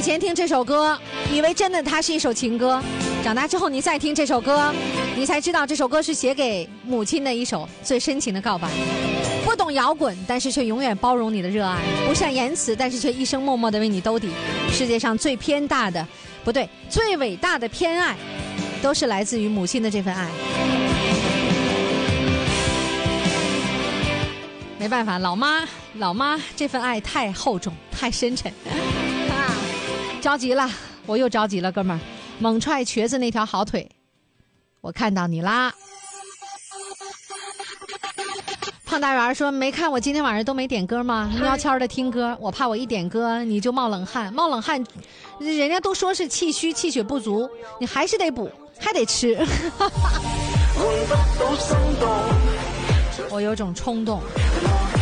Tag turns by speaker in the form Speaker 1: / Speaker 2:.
Speaker 1: 前听这首歌，以为真的它是一首情歌，长大之后你再听这首歌，你才知道这首歌是写给母亲的一首最深情的告白。不懂摇滚，但是却永远包容你的热爱；不善言辞，但是却一生默默地为你兜底。世界上最偏大的，不对，最伟大的偏爱，都是来自于母亲的这份爱。没办法，老妈这份爱太厚重，太深沉。着急了，我又着急了，哥们儿，猛踹瘸子那条好腿，我看到你啦。胖大圆说，没看我今天晚上都没点歌吗？悄悄的听歌，我怕我一点歌你就冒冷汗，人家都说是气虚气血不足，你还是得补，还得吃。我有种冲动，